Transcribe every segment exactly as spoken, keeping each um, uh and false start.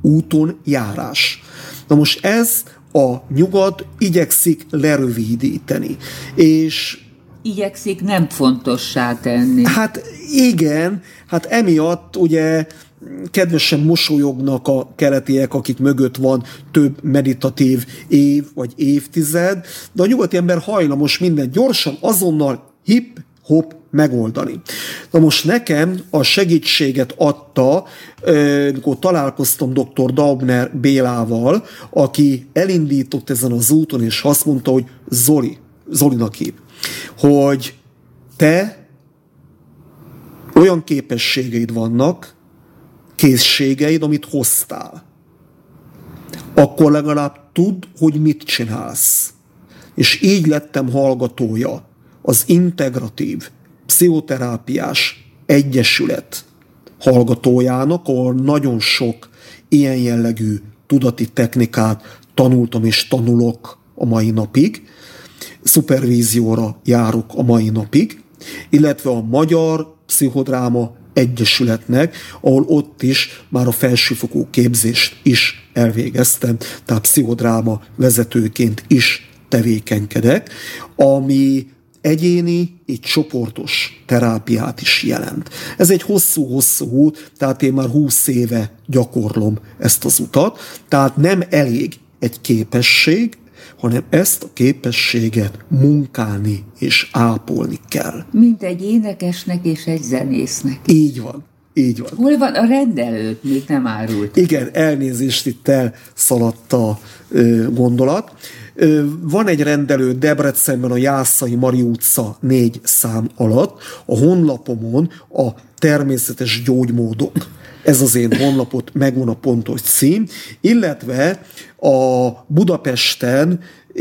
úton járás. Na most ez a nyugat igyekszik lerövidíteni, és igyekszik nem fontossá tenni. Hát igen, hát emiatt ugye kedvesen mosolyognak a keletiek, akik mögött van több meditatív év vagy évtized, de a nyugati ember hajlamos minden gyorsan, azonnal hip-hop megoldani. Na most nekem a segítséget adta, amikor találkoztam doktor Daubner Bélával, aki elindított ezen az úton, és azt mondta, hogy Zoli, Zolinak hív, hogy te olyan képességeid vannak, készségeid, amit hoztál, akkor legalább tudd, hogy mit csinálsz. És így lettem hallgatója az Integratív Pszichoterápiás Egyesület hallgatójának, ahol nagyon sok ilyen jellegű tudati technikát tanultam és tanulok a mai napig, szupervízióra járok a mai napig, illetve a Magyar Pszichodráma Egyesületnek, ahol ott is már a felsőfokú képzést is elvégeztem, tehát pszichodráma vezetőként is tevékenykedek, ami egyéni, így csoportos terápiát is jelent. Ez egy hosszú-hosszú út, tehát én már húsz éve gyakorlom ezt az utat, tehát nem elég egy képesség, hanem ezt a képességet munkálni és ápolni kell. Mint egy énekesnek és egy zenésznek. Így van, így van. Hol van a rendelőt? Még nem árult. Igen, elnézést, itt elszaladt a ö, gondolat. Ö, van egy rendelő Debrecenben a Jászai Mari utca négy szám alatt. A honlapomon a természetes gyógymódok. Ez az én honlapot, megvan a pontos cím, illetve a Budapesten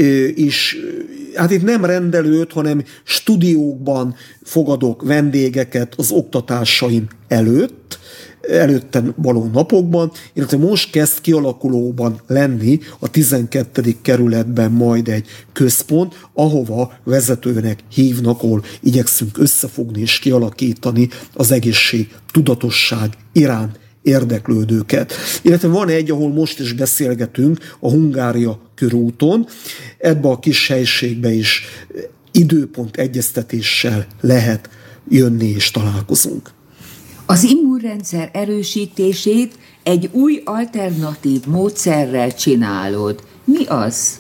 is, hát itt nem rendelőt, hanem stúdiókban fogadok vendégeket az oktatásaim előtt, előtten való napokban, illetve most kezd kialakulóban lenni a tizenkettedik kerületben majd egy központ, ahova vezetőnek hívnak, ahol igyekszünk összefogni és kialakítani az egészség tudatosság iránt érdeklődőket. Illetve van egy, ahol most is beszélgetünk, a Hungária körúton. Ebbe a kis helységbe is időpont egyeztetéssel lehet jönni és találkozunk. Az immunrendszer erősítését egy új alternatív módszerrel csinálod. Mi az?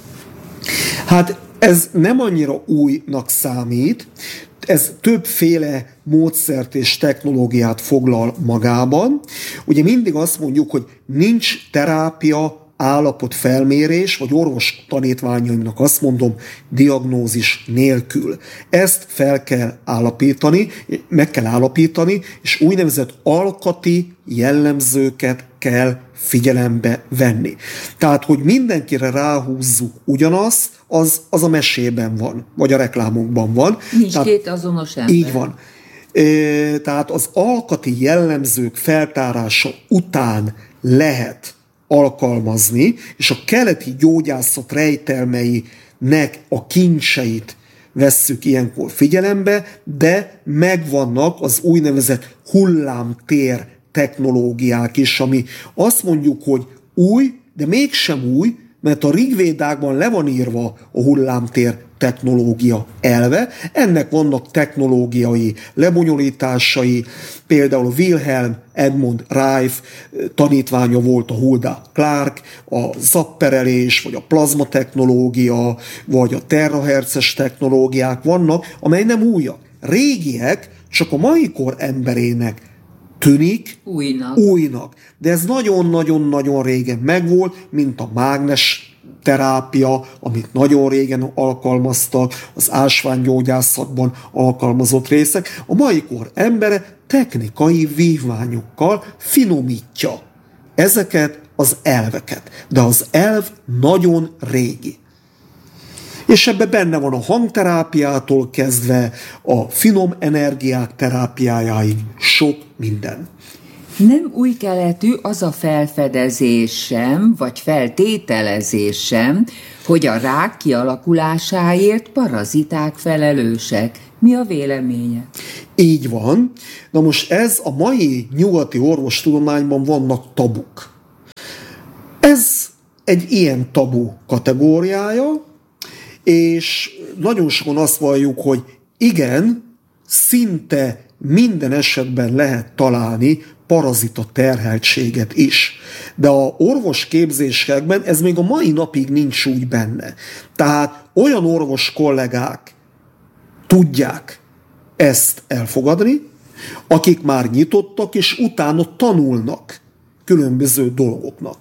Hát ez nem annyira újnak számít, ez többféle módszert és technológiát foglal magában. Ugye mindig azt mondjuk, hogy nincs terápia, állapotfelmérés, vagy orvos tanítványaimnak azt mondom, diagnózis nélkül. Ezt fel kell állapítani, meg kell állapítani, és úgynevezett alkati jellemzőket kell figyelembe venni. Tehát, hogy mindenkire ráhúzzuk ugyanazt, az, az a mesében van, vagy a reklámokban van. Nincs Tehát, két azonos ember. Így van. E, tehát az alkati jellemzők feltárása után lehet alkalmazni, és a keleti gyógyászat rejtelmeinek a kincseit vesszük ilyenkor figyelembe, de megvannak az úgynevezett hullámtér technológiák is, ami azt mondjuk, hogy új, de mégsem új, mert a Rigvédákban le van írva a hullámtér technológia elve. Ennek vannak technológiai lebonyolításai, például Wilhelm Edmund Reif tanítványa volt a Hulda Clark, a zapperelés, vagy a plazma technológia, vagy a terahertzes technológiák vannak, amely nem újak. Régiek, csak a mai kor emberének tűnik újnak. újnak. De ez nagyon-nagyon-nagyon régen megvolt, mint a mágnes terápia, amit nagyon régen alkalmaztak, az ásványgyógyászatban alkalmazott részek. A mai kor embere technikai vívmányokkal finomítja ezeket az elveket. De az elv nagyon régi. És ebben benne van a hangterápiától kezdve a finom energiák terápiájáig sok minden. Nem új keletű az a felfedezés sem, vagy feltételezés sem, hogy a rák kialakulásáért paraziták felelősek. Mi a véleménye? Így van. Na most ez a mai nyugati orvostudományban vannak tabuk. Ez egy ilyen tabu kategóriája, és nagyon sokan azt valljuk, hogy igen, szinte minden esetben lehet találni parazita terheltséget is. De a orvosképzésekben ez még a mai napig nincs úgy benne. Tehát olyan orvos kollégák tudják ezt elfogadni, akik már nyitottak, és utána tanulnak különböző dolgoknak.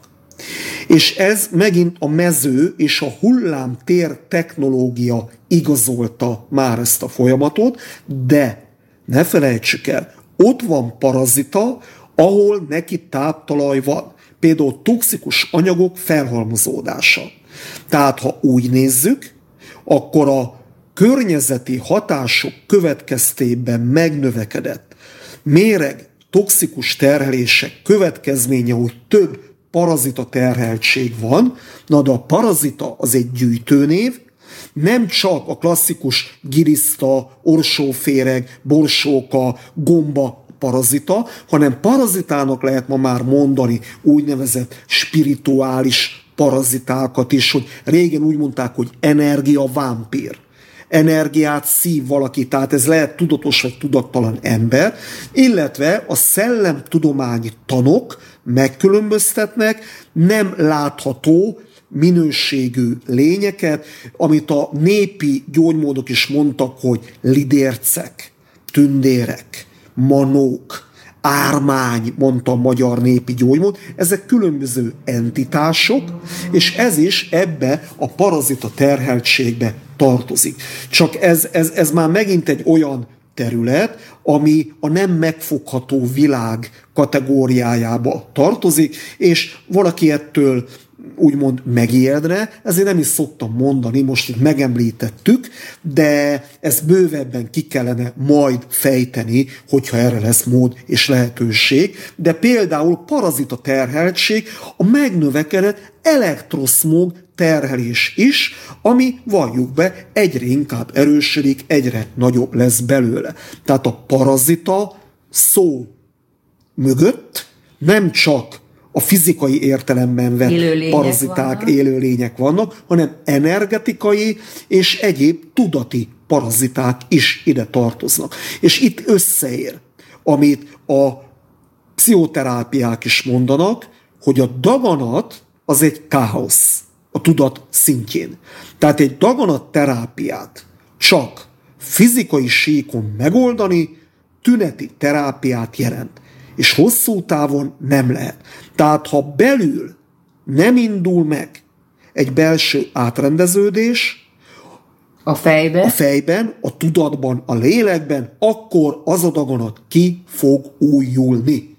És ez megint a mező és a hullámtér technológia igazolta már ezt a folyamatot, de ne felejtsük el, ott van parazita, ahol neki táptalaj van. Például toxikus anyagok felhalmozódása. Tehát, ha úgy nézzük, akkor a környezeti hatások következtében megnövekedett méreg toxikus terhelések következménye, hogy több parazita terheltség van, na de a parazita az egy gyűjtőnév, nem csak a klasszikus giriszta, orsóféreg, borsóka, gomba parazita, hanem parazitának lehet ma már mondani úgynevezett spirituális parazitákat is, hogy régen úgy mondták, hogy energiavámpír. Energiát szív valaki, tehát ez lehet tudatos vagy tudattalan ember, illetve a szellemtudományi tanok megkülönböztetnek nem látható minőségű lényeket, amit a népi gyógymódok is mondtak, hogy lidércek, tündérek, manók, ármány, mondta a magyar népi gyógymód, ezek különböző entitások, és ez is ebbe a parazita terheltségbe tartozik. Csak ez, ez, ez már megint egy olyan terület, ami a nem megfogható világ kategóriájába tartozik, és valaki ettől úgymond megijedne, ezért nem is szoktam mondani, most itt megemlítettük, de ezt bővebben ki kellene majd fejteni, hogyha erre lesz mód és lehetőség. De például parazita terheltség, a megnövekedett elektroszmog terhelés is, ami, valljuk be, egyre inkább erősödik, egyre nagyobb lesz belőle. Tehát a parazita szó mögött nem csak a fizikai értelemben vett élőlények paraziták, vannak. élőlények vannak, hanem energetikai és egyéb tudati paraziták is ide tartoznak. És itt összeér, amit a pszichoterápiák is mondanak, hogy a daganat az egy káosz a tudat szintjén. Tehát egy daganatterápiát csak fizikai síkon megoldani tüneti terápiát jelent. És hosszú távon nem lehet. Tehát, ha belül nem indul meg egy belső átrendeződés a fejben, a, fejben, a tudatban, a lélekben, akkor az a daganat ki fog újulni.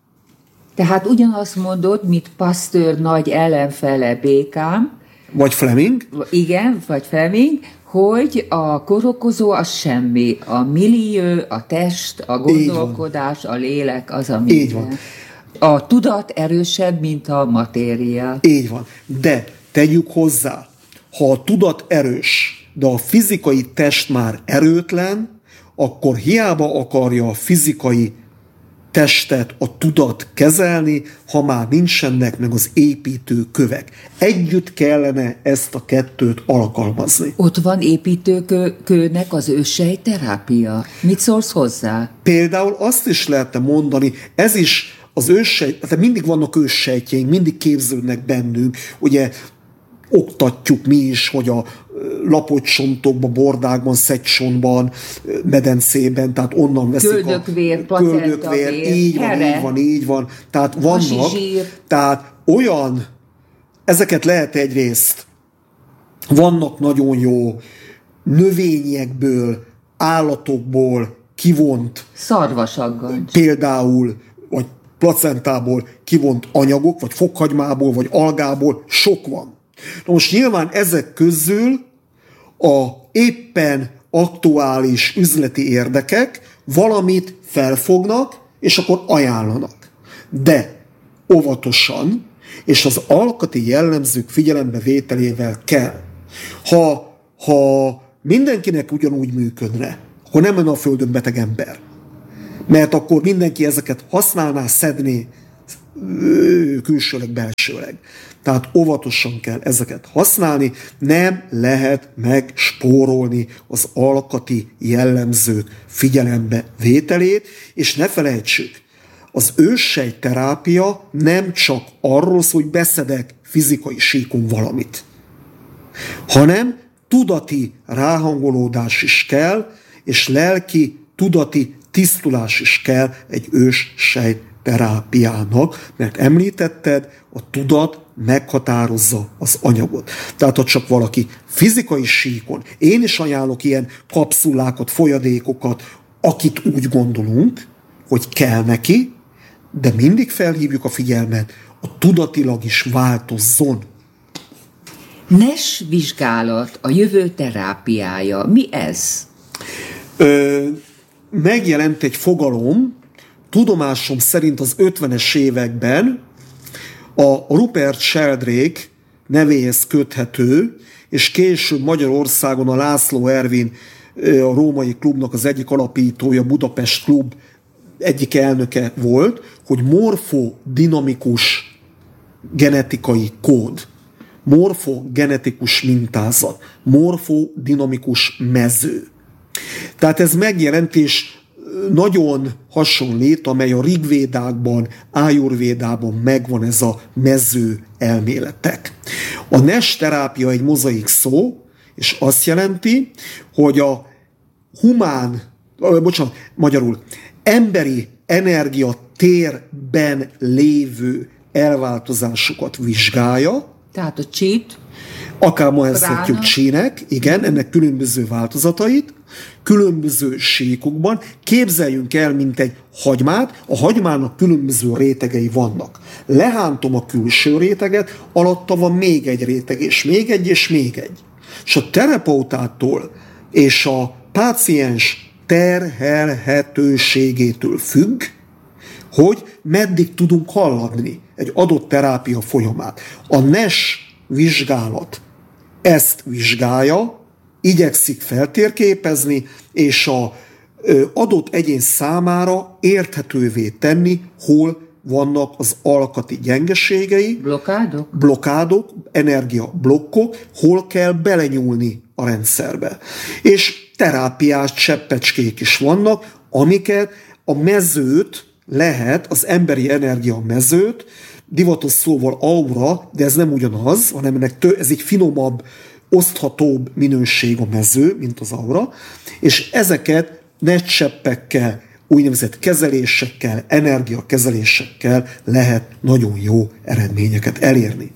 Tehát ugyanazt mondod, mint Pasteur nagy ellenfele Békám. Vagy Fleming. Igen, vagy Fleming, hogy a korokozó az semmi. A millió, a test, a gondolkodás, a lélek az, a minden. Így van. A tudat erősebb, mint a matéria. Így van. De tegyük hozzá, ha a tudat erős, de a fizikai test már erőtlen, akkor hiába akarja a fizikai testet, a tudat kezelni, ha már nincsenek meg az építő kövek. Együtt kellene ezt a kettőt alkalmazni. Ott van építőkőnek az őssejterápia. Mit szólsz hozzá? Például azt is lehetne mondani, ez is az őssejt, tehát mindig vannak őssejtjeink, mindig képződnek bennünk, ugye oktatjuk mi is, hogy a lapocsontokban, bordákban, szegcsontban, medencében, tehát onnan veszik köldökvér, a köldökvér, így van, így van, így van. Tehát vannak, tehát olyan, ezeket lehet egyrészt, vannak nagyon jó növényekből, állatokból kivont szarvasaggancs. Például, vagy placentából kivont anyagok, vagy fokhagymából, vagy algából sok van. Na most nyilván ezek közül a éppen aktuális üzleti érdekek valamit felfognak, és akkor ajánlanak. De óvatosan, és az alkati jellemzők figyelembe vételével kell. Ha, ha mindenkinek ugyanúgy működne, akkor nem lenne a Földön beteg ember. Mert akkor mindenki ezeket használná, szedné, külsőleg, belsőleg. Tehát óvatosan kell ezeket használni, nem lehet megspórolni az alkati jellemzők figyelembe vételét, és ne felejtsük, az őssejtterápia nem csak arról szól, hogy beszedek fizikai síkon valamit, hanem tudati ráhangolódás is kell, és lelki, tudati tisztulás is kell egy őssejtterápiának, mert említetted, a tudat meghatározza az anyagot. Tehát, ha csak valaki fizikai síkon, én is ajánlok ilyen kapszulákat, folyadékokat, akit úgy gondolunk, hogy kell neki, de mindig felhívjuk a figyelmet, a tudatilag is változzon. Nes vizsgálat, a jövő terápiája. Mi ez? Ö, megjelent egy fogalom, tudomásom szerint az ötvenes években a Rupert Sheldrake nevéhez köthető, és később Magyarországon a László Ervin, a római klubnak az egyik alapítója, Budapest klub egyik elnöke volt, hogy morfodinamikus genetikai kód, morfogenetikus mintázat, morfodinamikus mező. Tehát ez megjelent, és nagyon hasonlít, amely a Rigvédákban, Ájurvédában megvan ez a mező elméletek. A Nes terápia egy mozaik szó, és azt jelenti, hogy a humán, bocsánat, magyarul, emberi energia térben lévő elváltozásokat vizsgálja. Tehát a cheat. Akár ma ezt mondjuk csínek, igen, ennek különböző változatait, különböző síkokban. Képzeljünk el, mint egy hagymát, a hagymának különböző rétegei vannak. Lehántom a külső réteget, alatta van még egy réteg, és még egy, és még egy. És a terapeutától és a páciens terhelhetőségétől függ, hogy meddig tudunk haladni egy adott terápia folyamát. A Nes vizsgálat ezt vizsgálja, igyekszik feltérképezni, és a adott egyén számára érthetővé tenni, hol vannak az alkati gyengeségei, blokádok, blokádok, energiablokkok, hol kell belenyúlni a rendszerbe. És terápiás cseppecskék is vannak, amiket a mezőt lehet, az emberi energia mezőt, divatos szóval aura, de ez nem ugyanaz, hanem ennek tő, ez egy finomabb, oszthatóbb minőség a mező, mint az aura, és ezeket netcseppekkel, úgynevezett kezelésekkel, energiakezelésekkel lehet nagyon jó eredményeket elérni.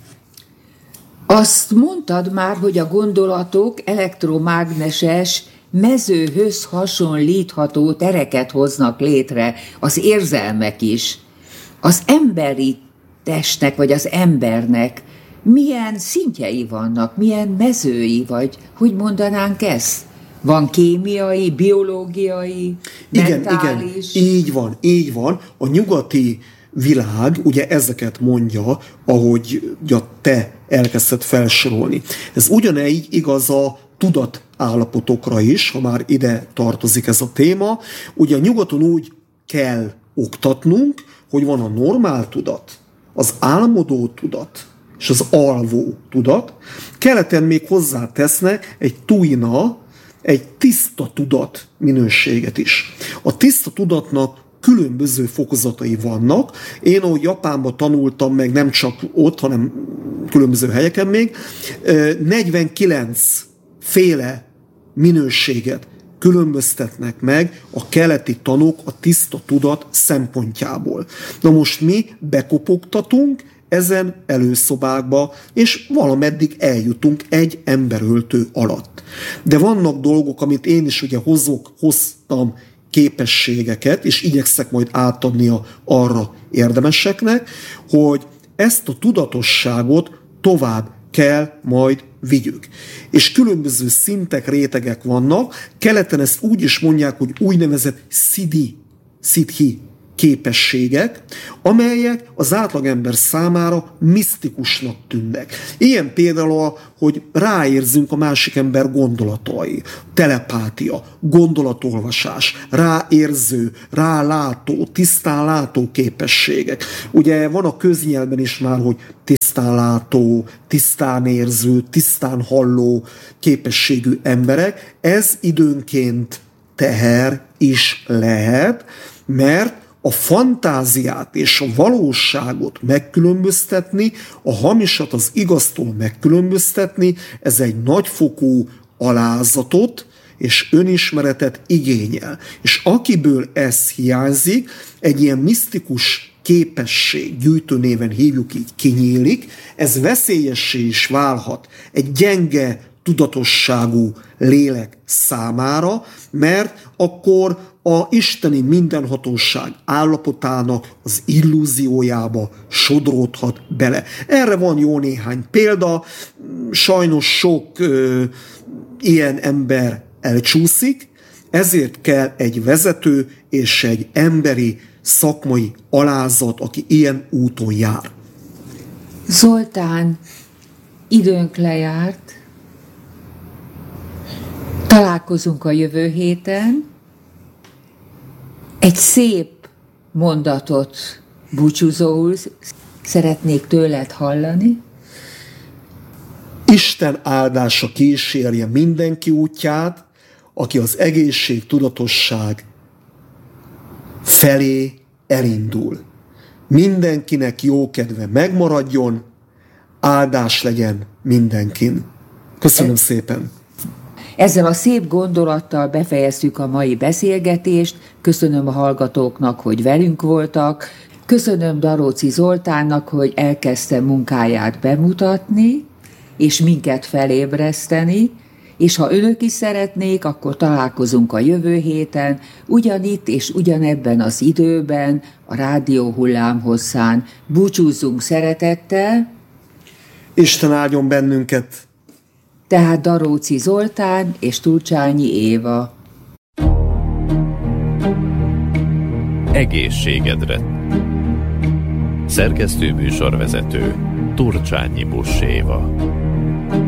Azt mondtad már, hogy a gondolatok elektromágneses, mezőhöz hasonlítható tereket hoznak létre, az érzelmek is. Az emberi testnek, vagy az embernek milyen szintjei vannak, milyen mezői, vagy hogy mondanánk ezt? Van kémiai, biológiai, igen, mentális? Igen, így van, így van. A nyugati világ ugye ezeket mondja, ahogy ugye te elkezdted felsorolni. Ez ugyanígy igaz a tudatállapotokra is, ha már ide tartozik ez a téma. Ugye a nyugaton úgy kell oktatnunk, hogy van a normál tudat, az álmodó tudat, és az alvó tudat. Keleten még hozzátesznek egy tuina, egy tiszta tudat minőséget is. A tiszta tudatnak különböző fokozatai vannak. Én, ahogy Japánban tanultam meg, nem csak ott, hanem különböző helyeken még, negyvenkilenc féle minőséget különböztetnek meg a keleti tanok a tiszta tudat szempontjából. Na most mi bekopogtatunk ezen előszobákba, és valameddig eljutunk egy emberöltő alatt. De vannak dolgok, amit én is ugye hozok, hoztam képességeket, és igyekszek majd átadni a arra érdemeseknek, hogy ezt a tudatosságot tovább kell majd vigyük. És különböző szintek, rétegek vannak. Keleten ezt úgy is mondják, hogy úgynevezett szidi, szidhi képességek, amelyek az átlagember számára misztikusnak tűnnek. Ilyen például, hogy ráérzünk a másik ember gondolatai, telepátia, gondolatolvasás, ráérző, rálátó, tisztán látó képességek. Ugye van a köznyelben is már, hogy tisztán látó, tisztán érző, tisztán halló képességű emberek. Ez időnként teher is lehet, mert a fantáziát és a valóságot megkülönböztetni, a hamisat az igaztól megkülönböztetni, ez egy nagyfokú alázatot és önismeretet igényel. És akiből ez hiányzik, egy ilyen misztikus képesség, gyűjtőnéven hívjuk így, kinyílik, ez veszélyessé is válhat egy gyenge tudatosságú lélek számára, mert akkor a isteni mindenhatóság állapotának az illúziójába sodródhat bele. Erre van jó néhány példa, sajnos sok ö, ilyen ember elcsúszik, ezért kell egy vezető és egy emberi szakmai alázat, aki ilyen úton jár. Zoltán, időnk lejárt. Találkozunk a jövő héten. Egy szép mondatot búcsúzóul szeretnék tőled hallani. Isten áldása kísérje mindenki útját, aki az egészség, tudatosság felé elindul. Mindenkinek jó kedve megmaradjon, áldás legyen mindenkin. Köszönöm szépen! Ezzel a szép gondolattal befejeztük a mai beszélgetést. Köszönöm a hallgatóknak, hogy velünk voltak. Köszönöm Daróczi Zoltánnak, hogy elkezdte munkáját bemutatni, és minket felébreszteni. És ha önök is szeretnék, akkor találkozunk a jövő héten, ugyanitt és ugyanebben az időben, a rádió hullámhosszán. Búcsúzzunk szeretettel. Isten áldjon bennünket! Tehát Daróczi Zoltán és Turcsányi Éva. Egészségedre. Szerkesztő műsorvezető Turcsányi Buss Éva.